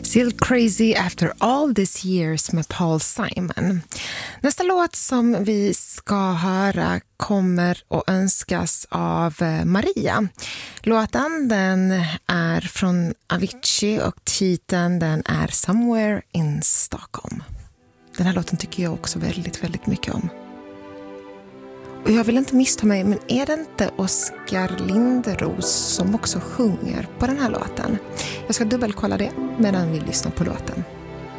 Still Crazy After All These Years med Paul Simon. Nästa låt som vi ska höra kommer att önskas av Maria. Låten den är från Avicii och titeln den är Somewhere in Stockholm. Den här låten tycker jag också väldigt, väldigt mycket om. Och jag vill inte missta mig, men är det inte Oskar Linderos som också sjunger på den här låten? Jag ska dubbelkolla det medan vi lyssnar på låten.